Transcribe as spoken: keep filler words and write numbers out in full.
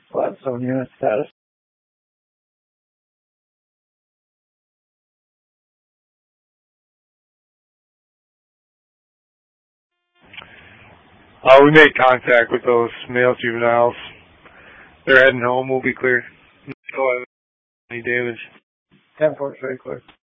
Flat zone unit status. Uh, we made contact with those male juveniles. They're heading home. We'll be clear. Don't have any damage. ten four, very clear.